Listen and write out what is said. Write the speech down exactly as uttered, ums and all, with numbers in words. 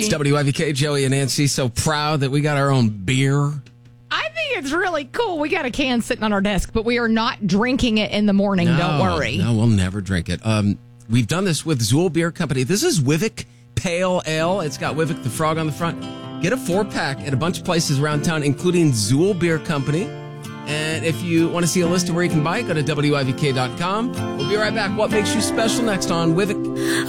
It's W I V K, Joey and Nancy. So proud that we got our own beer. I think it's really cool. We got a can sitting on our desk, but we are not drinking it in the morning. No, Don't worry. No, we'll never drink it. Um, we've done this with Zool Beer Company. This is Wivik Pale Ale. It's got Wivik the frog on the front. Get a four-pack at a bunch of places around town, including Zool Beer Company. And if you want to see a list of where you can buy it, go to W I V K dot com. We'll be right back. What makes you special next on Wivik?